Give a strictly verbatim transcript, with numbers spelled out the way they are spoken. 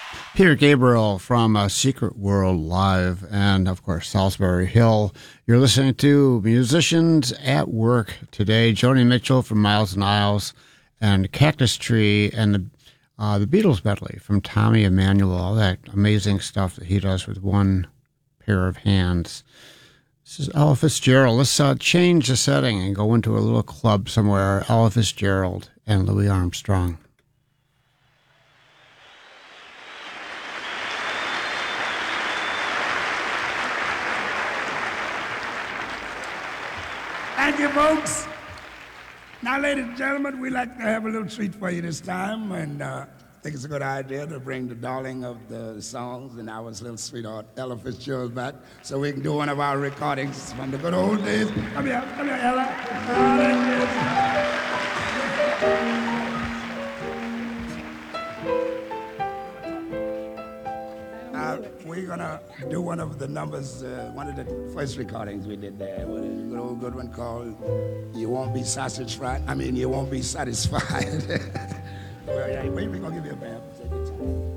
Peter Gabriel from uh, Secret World Live, and of course, Salisbury Hill. You're listening to Musicians at Work today. Joni Mitchell from Miles and Isles, and Cactus Tree, and the uh, the Beatles medley from Tommy Emmanuel. All that amazing stuff that he does with one pair of hands. This is Ella Fitzgerald. Let's uh, change the setting and go into a little club somewhere. Ella Fitzgerald and Louis Armstrong. Thank you, folks. Now, ladies and gentlemen, we'd like to have a little treat for you this time, and uh, I think it's a good idea to bring the darling of the songs and our little sweetheart Ella Fitzgerald back so we can do one of our recordings from the good old days. Come here, come here, Ella. Oh, there she is. Uh, we're gonna do one of the numbers, uh, one of the first recordings we did there. What is a good old good one called "You Won't Be Satisfied." I mean, you won't be satisfied. Well, yeah, we're gonna give you a band.